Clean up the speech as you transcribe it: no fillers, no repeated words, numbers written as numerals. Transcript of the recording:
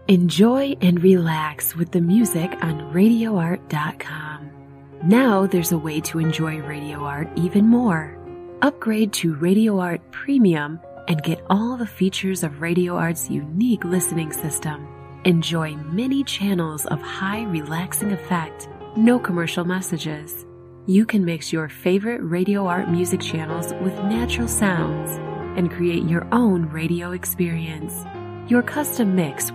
Enjoy and relax with the music on RadioArt.com. Now there's a way to enjoy Radio Art even more. Upgrade to Radio Art Premium and get all the features of Radio Art's unique listening system. Enjoy many channels of high relaxing effect, no commercial messages. You can mix your favorite Radio Art music channels with natural sounds and create your own radio experience. Your custom mix